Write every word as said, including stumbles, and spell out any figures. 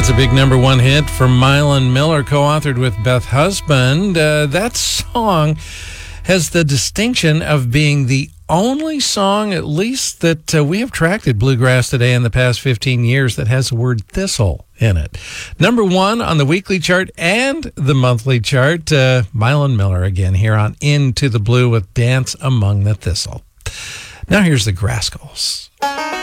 That's a big number one hit for Mylon Miller, co-authored with Beth Husband. Uh, that song has the distinction of being the only song, at least that uh, we have tracked at Bluegrass Today in the past fifteen years, that has the word thistle in it. Number one on the weekly chart and the monthly chart. Uh, Mylon Miller again here on Into the Blue with Dance Among the Thistle. Now here's the Grascals.